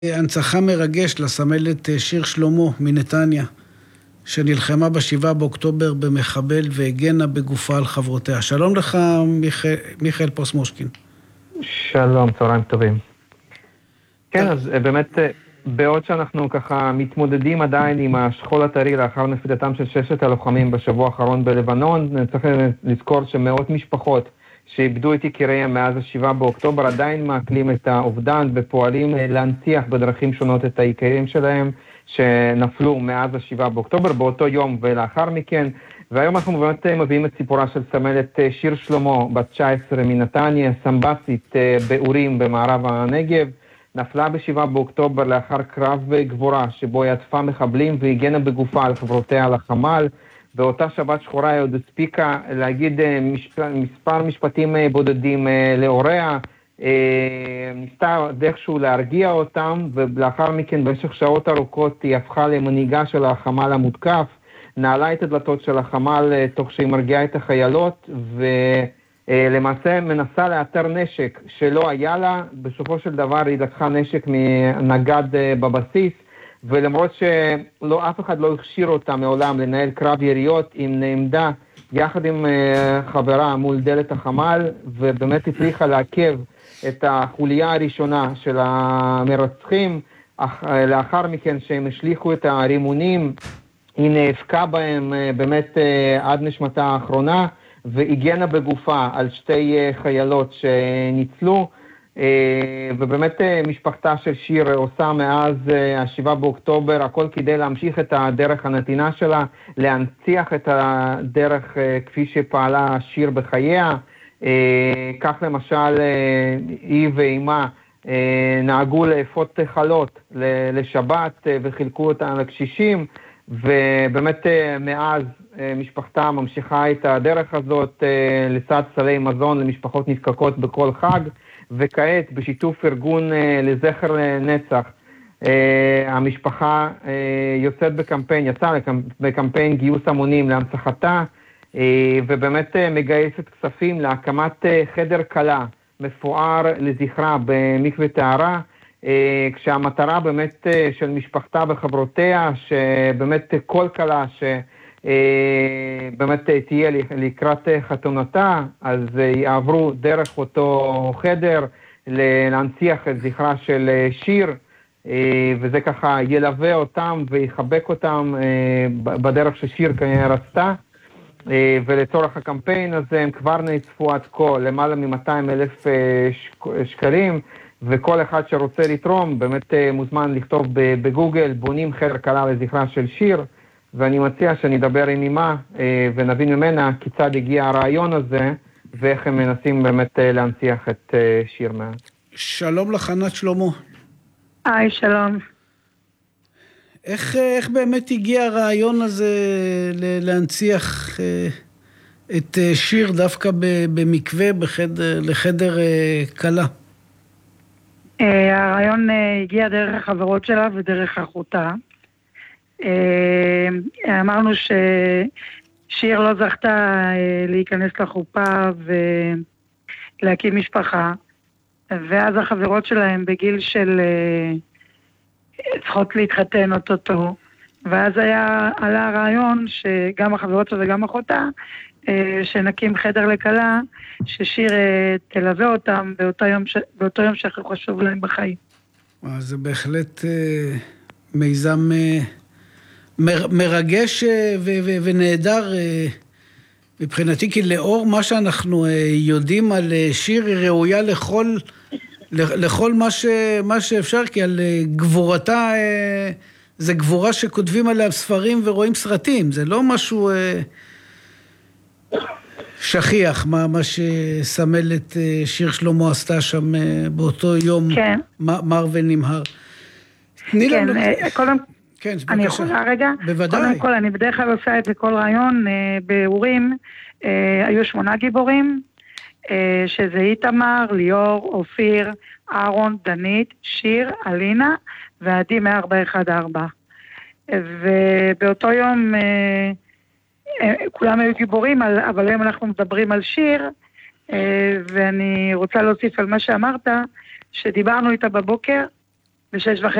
הנצחה מרגש לסמלת שיר שלמה מנתניה, שנלחמה ב7 באוקטובר במחבל והגנה בגופה על חברותיה. שלום לך, מיכאל פוסמושקין. שלום, צהריים טובים. כן, אז באמת, בעוד שאנחנו ככה מתמודדים עדיין עם השכול הטרי לאחר נפילתם של 6 הלוחמים בשבוע האחרון בלבנון, צריך לזכור שמאות משפחות שאיבדו את יקיריהם מאז 7 באוקטובר עדיין מעכלים את האובדן ופועלים להנציח בדרכים שונות את היקירים שלהם שנפלו מאז 7 באוקטובר באותו יום ולאחר מכן. והיום אנחנו באמת מביאים את סיפורה של סמלת שיר שלמה, בת 19 מנתניה, סמב"צית באורים במערב הנגב. נפלה ב7 באוקטובר לאחר קרב גבורה שבו היא עטפה מחבלים והגנה בגופה על חברותיה לחמ"ל. באותה שבת שחורה היא עוד הספיקה להגיד מספר משפטים בודדים להוריה, ניסתה דרכשהו להרגיע אותם, ולאחר מכן במשך שעות ארוכות היא הפכה למנהיגה של החמ"ל המותקף, נעלה את הדלתות של החמ"ל תוך שהיא מרגיעה את החיילות, ולמעשה מנסה לאתר נשק שלא היה לה. בסופו של דבר היא לקחה נשק מנגד בבסיס, ולמרות שאף אחד לא הכשיר אותה מעולם לנהל קרב יריות, היא נעמדה יחד עם חברה מול דלת החמ"ל, ובאמת הצליחה לעכב את החוליה הראשונה של המרצחים. לאחר מכן שהם השליחו את הרימונים, היא נאבקה בהם באמת עד נשמתה האחרונה, והגנה בגופה על 2 חיילות שניצלו. ובאמת משפחתה של שיר עושה מאז 7 באוקטובר הכל כדי להמשיך את הדרך הנתינה שלה, להנציח את הדרך כפי שפעלה שיר בחייה. כך למשל היא ואימה נהגו לאפות חלות לשבת וחילקו אותה לקשישים, ובאמת מאז משפחתה ממשיכה את הדרך הזאת לצד סלי מזון למשפחות נזקקות בכל חג. וכעת בשיתוף ארגון לזכר נצח, המשפחה יצאה בקמפיין גיוס המונים להנצחתה, ובאמת מגייסת כספים להקמת חדר קלה מפואר לזכרה במקווה טהרה, כשהמטרה באמת של משפחתה וחברותיה, שבאמת כל קלה באמת תהיה לקראת חתונתה, אז יעברו דרך אותו חדר להנציח את זכרה של שיר, וזה ככה ילווה אותם ויחבק אותם בדרך ששיר כנראה רצתה. ולצורך הקמפיין הזה הם כבר נאספו עד כה למעלה מ-200,000 שקלים, וכל אחד שרוצה לתרום באמת מוזמן לכתוב בגוגל בונים חדר קלה לזכרה של שיר, ואני מציע שאני אדבר עם אמא ונבין ממנה כיצד הגיע הרעיון הזה, ואיך הם מנסים באמת להנציח את שיר מאז. שלום לך, ענת שלמה. היי, שלום. איך באמת הגיע הרעיון הזה להנציח את שיר דווקא במקווה לחדר קלה? הרעיון הגיע דרך החברות שלה ודרך אחותה. אמרנו ששיר לא זכתה להיכנס לחופה ולהקים משפחה, ואז החברות שלהם בגיל של צריכות להתחתן אותו, ואז עלה הרעיון שגם החברות שלה וגם אחותה שנקים חדר לקלה, ששיר תלווה אותם באותו יום שהכי חשוב להם בחיים. זה בהחלט מיזם מרגש ונהדר מבחינתי, כי לאור מה שאנחנו יודעים על שיר, היא ראויה לכל מה שאפשר, כי על גבורתה, זה גבורה שכותבים עליה ספרים ורואים סרטים, זה לא משהו שכיח, מה שסמלת שיר שלמה עשתה שם באותו יום, כן. מר ונמהר. כן, קודם כן, אני יכולה רגע? בוודאי. קודם כל, אני בדרך כלל עושה את זה כל רעיון. באורים היו 8 גיבורים, שזה איתמר, ליאור, אופיר, אהרון, דנית, שיר, אלינה ועדי 414. ובאותו יום כולם היו גיבורים, אבל היום אנחנו מדברים על שיר, ואני רוצה להוסיף על מה שאמרת, שדיברנו איתה בבוקר, ב6:30